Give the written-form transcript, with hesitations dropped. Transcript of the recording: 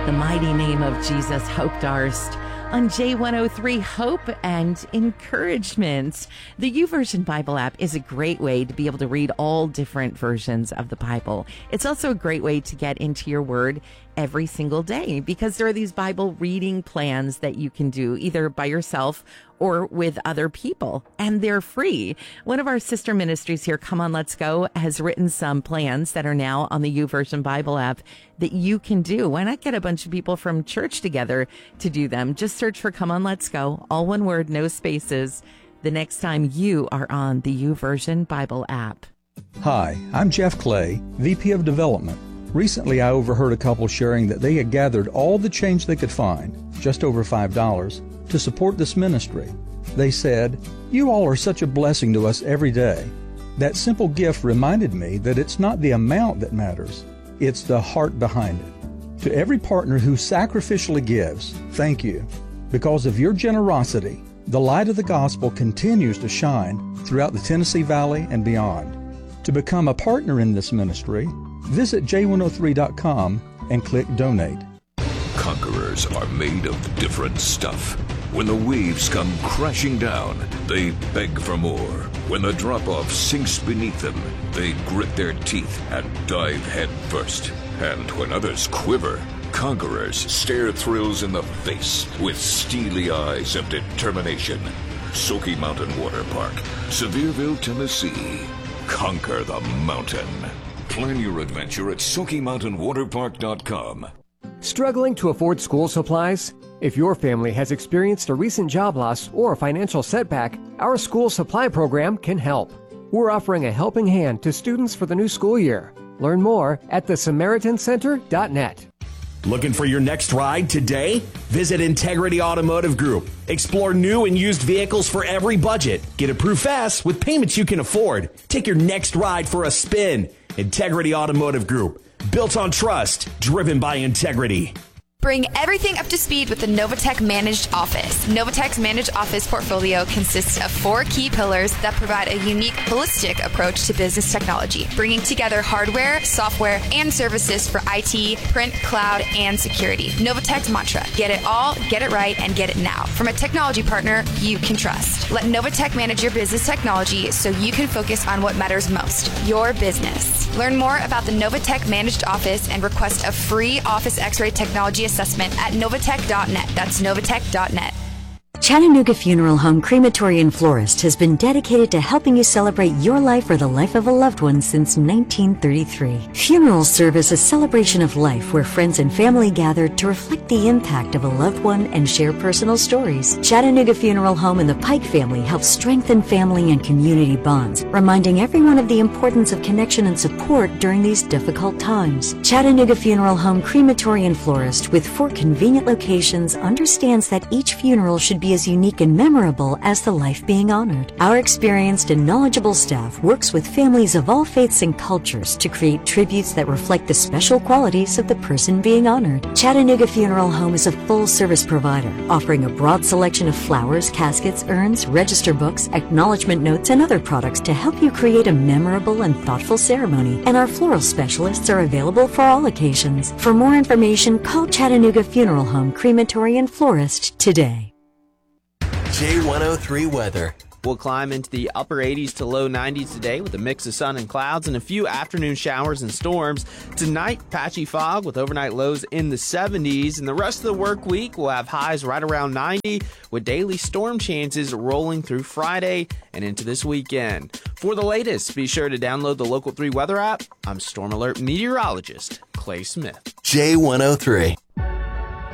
The mighty name of Jesus, Hope Darst. On J103, Hope and Encouragement. The YouVersion Bible app is a great way to be able to read all different versions of the Bible. It's also a great way to get into your Word every single day because there are these Bible reading plans that you can do either by yourself or with other people, and they're free. One of our sister ministries here, Come On Let's Go, has written some plans that are now on the YouVersion Bible app that you can do. Why not get a bunch of people from church together to do them? Just search for Come On Let's Go, all one word, no spaces, the next time you are on the YouVersion Bible app. Hi, I'm Jeff Clay, VP of Development. Recently, I overheard a couple sharing that they had gathered all the change they could find, just over $5, to support this ministry. They said, "You all are such a blessing to us every day." That simple gift reminded me that it's not the amount that matters, it's the heart behind it. To every partner who sacrificially gives, thank you. Because of your generosity, the light of the gospel continues to shine throughout the Tennessee Valley and beyond. To become a partner in this ministry, visit j103.com and click Donate. Conquerors are made of different stuff. When the waves come crashing down, they beg for more. When the drop-off sinks beneath them, they grit their teeth and dive head first. And when others quiver, conquerors stare thrills in the face with steely eyes of determination. Smoky Mountain Water Park, Sevierville, Tennessee. Conquer the mountain. Plan your adventure at SmokyMountainWaterPark.com. Struggling to afford school supplies? If your family has experienced a recent job loss or a financial setback, our school supply program can help. We're offering a helping hand to students for the new school year. Learn more at thesamaritancenter.net. Looking for your next ride today? Visit Integrity Automotive Group. Explore new and used vehicles for every budget. Get approved fast with payments you can afford. Take your next ride for a spin. Integrity Automotive Group. Built on trust, driven by integrity. Bring everything up to speed with the Novatech Managed Office. Novatech's Managed Office portfolio consists of 4 key pillars that provide a unique, holistic approach to business technology, bringing together hardware, software, and services for IT, print, cloud, and security. Novatech's mantra: get it all, get it right, and get it now. From a technology partner you can trust. Let Novatech manage your business technology so you can focus on what matters most, your business. Learn more about the Novatech Managed Office and request a free Office X-ray technology assessment at novatech.net. That's novatech.net. Chattanooga Funeral Home Crematory and Florist has been dedicated to helping you celebrate your life or the life of a loved one since 1933. Funerals serve as a celebration of life where friends and family gather to reflect the impact of a loved one and share personal stories. Chattanooga Funeral Home and the Pike family help strengthen family and community bonds, reminding everyone of the importance of connection and support during these difficult times. Chattanooga Funeral Home Crematory and Florist, with 4 convenient locations, understands that each funeral should be as unique and memorable as the life being honored. Our experienced and knowledgeable staff works with families of all faiths and cultures to create tributes that reflect the special qualities of the person being honored. Chattanooga Funeral Home is a full-service provider, offering a broad selection of flowers, caskets, urns, register books, acknowledgement notes, and other products to help you create a memorable and thoughtful ceremony. And our floral specialists are available for all occasions. For more information, call Chattanooga Funeral Home Crematory and Florist today. J103 weather. We'll climb into the upper 80s to low 90s today with a mix of sun and clouds and a few afternoon showers and storms. Tonight, patchy fog with overnight lows in the 70s. And the rest of the work week, we'll have highs right around 90 with daily storm chances rolling through Friday and into this weekend. For the latest, be sure to download the Local 3 weather app. I'm Storm Alert meteorologist Clay Smith. J103.